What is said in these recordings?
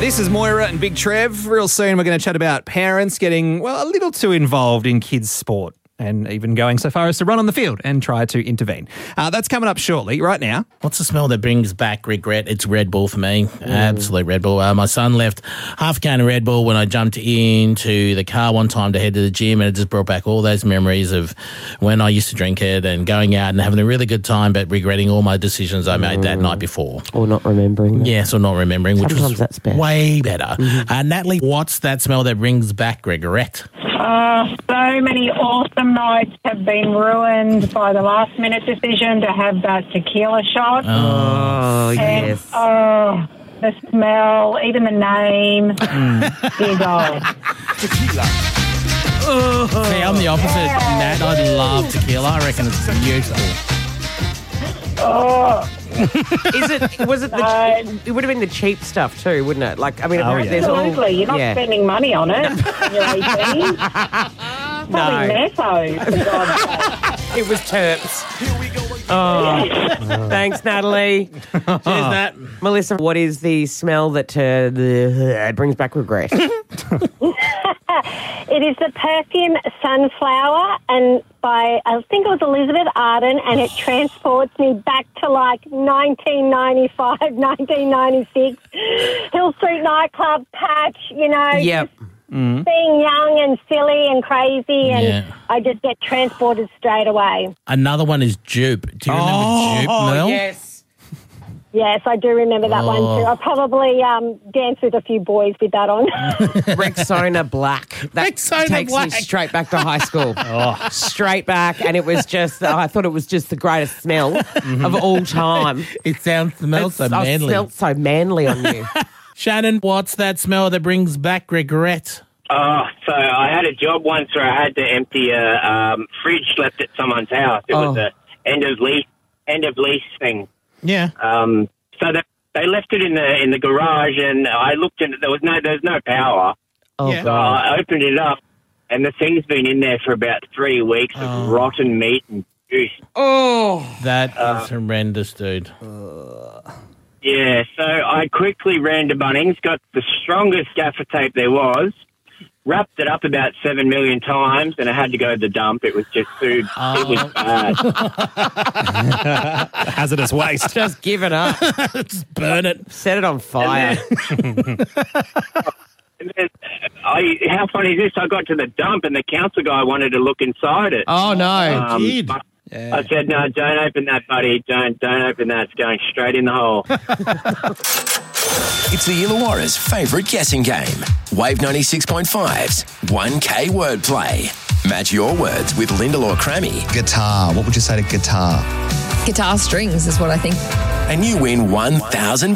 This is Moira and Big Trev. Real soon we're going to chat about parents getting, a little too involved in kids' sport and even going so far as to run on the field and try to intervene. That's coming up shortly. Right now. What's the smell that brings back regret? It's Red Bull for me. Absolute Red Bull. My son left half a can of Red Bull when I jumped into the car one time to head to the gym, and it just brought back all those memories of when I used to drink it and going out and having a really good time, but regretting all my decisions I made that night before. Or not remembering them. Yes, or not remembering, which Sometimes was that's better. way better. Natalie, what's that smell that brings back regret? So many awesome nights have been ruined by the last minute decision to have that tequila shot. Oh, yes. And, the smell, even the name. Dear God. Tequila. See, I'm the opposite, Nat. I love tequila. I reckon it's beautiful. It would have been the cheap stuff too, wouldn't it? Like, I mean, apparently there's all... Absolutely. You're not spending money on it when you're 18. Probably Meso, for God's sake. It was Terps. Thanks, Natalie. Cheers, Nat. Melissa, what is the smell that brings back regret? It is the perfume Sunflower, and by, I think it was Elizabeth Arden, and it transports me back to like 1995, 1996. Hill Street nightclub patch, Yep. being young and silly and crazy, and I just get transported straight away. Another one is Jupe. Do you remember Jupe, Mel? Yes. Yes, I do remember that one too. I probably danced with a few boys with that on. Rexona Black. That Rexona takes Black. me straight back to high school. Straight back, and it was just, I thought it was just the greatest smell of all time. It smells so manly. It smelled so manly on you. Shannon, what's that smell that brings back regret? So I had a job once where I had to empty a fridge left at someone's house. It was a end of lease thing. Yeah. So they left it in the garage, and I looked in it. There was no power. Yeah. So I opened it up, and the thing's been in there for about 3 weeks of rotten meat and juice. That is horrendous, dude. Yeah, so I quickly ran to Bunnings, got the strongest gaffer tape there was, wrapped it up about 7 million times, and I had to go to the dump. It was just food. It was bad. Hazardous waste. Just give it up. Just burn it. Set it on fire. And then how funny is this? I got to the dump, and the council guy wanted to look inside it. Oh, no. Kid. I said, no, don't open that, buddy. Don't open that. It's going straight in the hole. It's the Illawarra's favourite guessing game. Wave 96.5's 1K Wordplay. Match your words with Lyndall or Crammy. Guitar. What would you say to guitar? Guitar strings is what I think. And you win $1,000.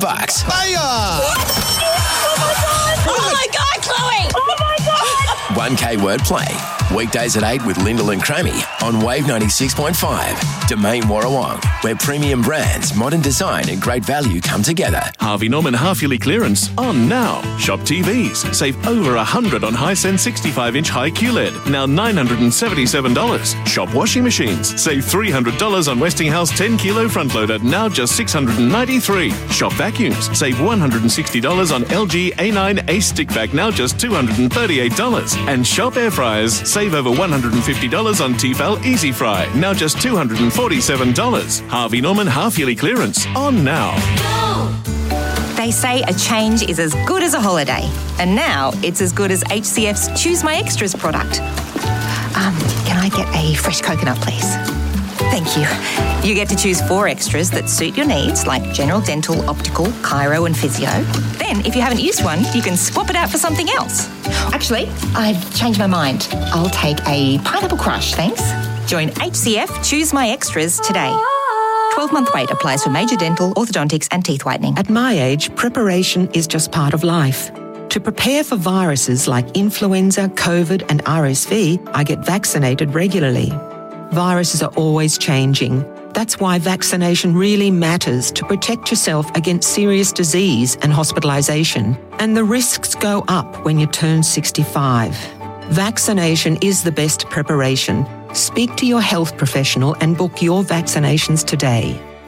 Oh my God, Chloe! Oh my God! 1K Wordplay. Weekdays at 8 with Lyndall and Crammy on Wave 96.5. Domain Warrawong, where premium brands, modern design and great value come together. Harvey Norman half-yearly clearance on now. Shop TVs. Save over $100 on Hisense 65-inch high QLED. Now $977. Shop washing machines. Save $300 on Westinghouse 10-kilo front loader. Now just $693. Shop vacuums. Save $160 on LG A9 Ace stick vac. Now just $238. And shop air fryers. Save over $150 on Tefal Easy Fry. Now just $247. Harvey Norman half-yearly clearance on now. They say a change is as good as a holiday. And now it's as good as HCF's Choose My Extras product. Can I get a fresh coconut, please? Thank you. You get to choose 4 extras that suit your needs, like general dental, optical, chiro and physio. Then, if you haven't used one, you can swap it out for something else. Actually, I've changed my mind. I'll take a pineapple crush, thanks. Join HCF Choose My Extras today. 12-month wait applies for major dental, orthodontics and teeth whitening. At my age, preparation is just part of life. To prepare for viruses like influenza, COVID and RSV, I get vaccinated regularly. Viruses are always changing. That's why vaccination really matters to protect yourself against serious disease and hospitalisation. And the risks go up when you turn 65. Vaccination is the best preparation. Speak to your health professional and book your vaccinations today.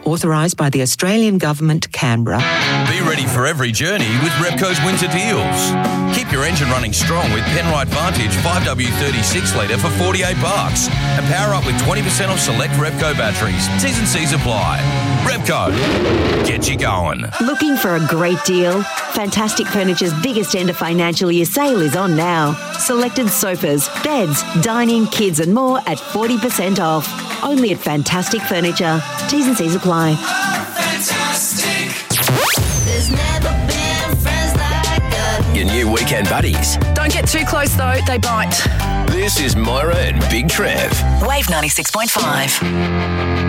Authorised by the Australian Government, Canberra. Be ready for every journey with Repco's winter deals. Keep your engine running strong with Penrite Vantage 5W36 litre for $48 and power up with 20% off select Repco batteries. T's and C's apply. Repco, get you going. Looking for a great deal? Fantastic Furniture's biggest end of financial year sale is on now. Selected sofas, beds, dining, kids and more at 40% off. Only at Fantastic Furniture. T's and C's apply. Fantastic. There's never been friends like us. Your new weekend buddies. Don't get too close though, they bite. This is Moira and Big Trev. Wave 96.5.